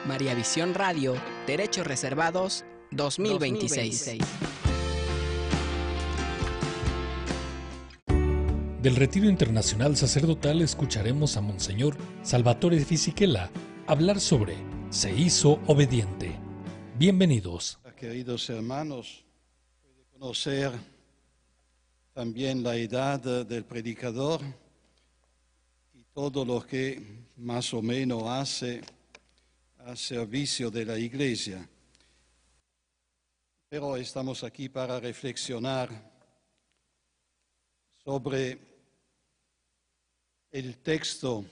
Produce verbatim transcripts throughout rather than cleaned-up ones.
María Visión Radio, Derechos Reservados, dos mil veintiséis. Del Retiro Internacional Sacerdotal escucharemos a Monseñor Salvatore Fisichella hablar sobre Se hizo obediente. Bienvenidos. Queridos hermanos, puede conocer también la edad del predicador y todo lo que más o menos hace a servicio de la Iglesia. Pero estamos aquí para reflexionar sobre el texto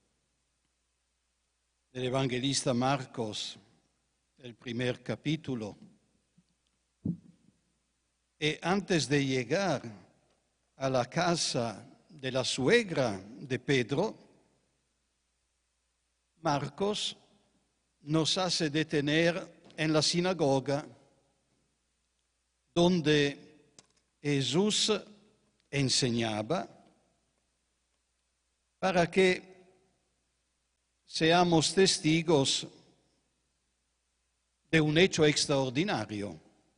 del evangelista Marcos, el primer capítulo. Y antes de llegar a la casa de la suegra de Pedro, Marcos nos hace detener en la sinagoga donde Jesús enseñaba para que seamos testigos de un hecho extraordinario,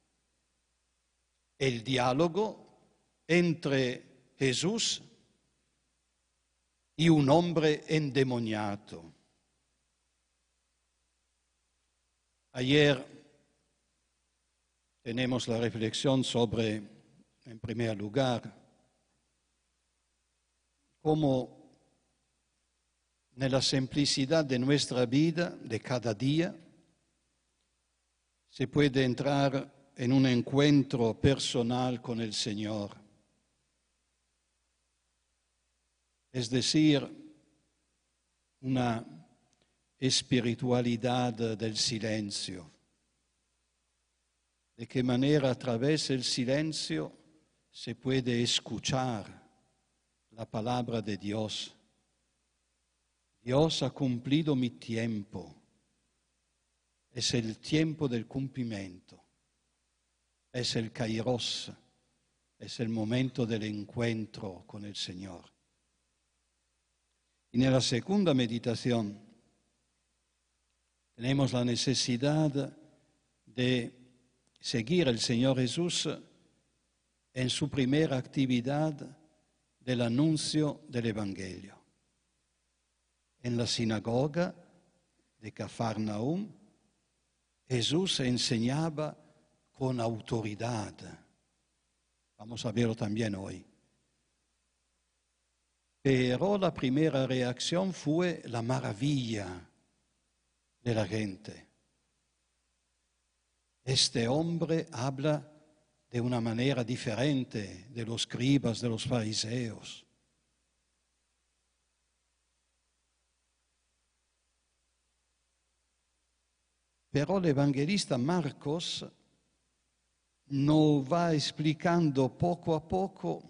el diálogo entre Jesús y un hombre endemoniado. Ayer tenemos la reflexión sobre, en primer lugar, cómo nella semplicità de nuestra vida, de cada día, se puede entrar en un encuentro personal con el Señor. Es decir, una espiritualidad del silencio. De qué manera a través del silencio se puede escuchar la palabra de Dios. Dios ha cumplido mi tiempo. Es el tiempo del cumplimiento. Es el kairos. Es el momento del encuentro con el Señor. Y en la segunda meditación tenemos la necesidad de seguir al Señor Jesús en su primera actividad del anuncio del Evangelio. En la sinagoga de Cafarnaum, Jesús enseñaba con autoridad. Vamos a verlo también hoy. Pero la primera reacción fue la maravilla de la gente. Este hombre habla de una manera diferente de los escribas, de los fariseos. Pero el evangelista Marcos nos va explicando poco a poco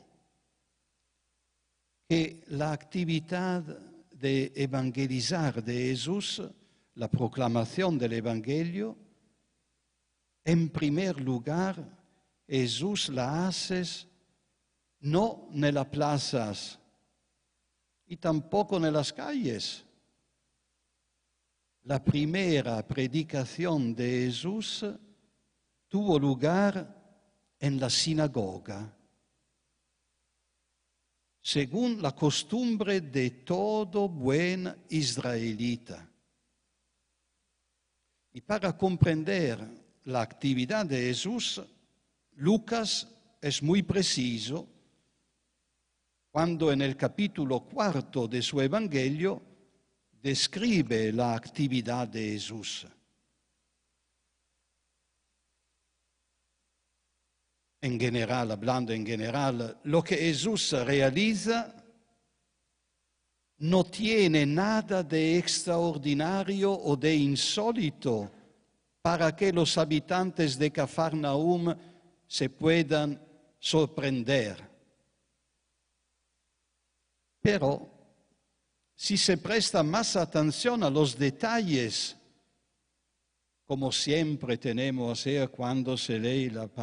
que la actividad de evangelizar de Jesús, la proclamación del Evangelio, en primer lugar, Jesús la hace no en las plazas y tampoco en las calles. La primera predicación de Jesús tuvo lugar en la sinagoga, según la costumbre de todo buen israelita. Y para comprender la actividad de Jesús, Lucas es muy preciso cuando en el capítulo cuarto de su Evangelio describe la actividad de Jesús. En general, hablando en general, lo que Jesús realiza no tiene nada de extraordinario o de insólito para que los habitantes de Cafarnaum se puedan sorprender. Pero si se presta más atención a los detalles, como siempre tenemos que hacer cuando se lee la